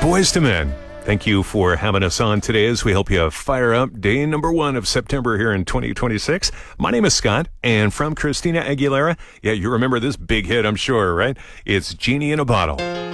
Boys to Men, thank you for having us on today as we help you fire up day number 1 of September here in 2026. My name is Scott, and from Christina Aguilera, yeah, you remember this big hit, I'm sure, right? It's Genie in a Bottle.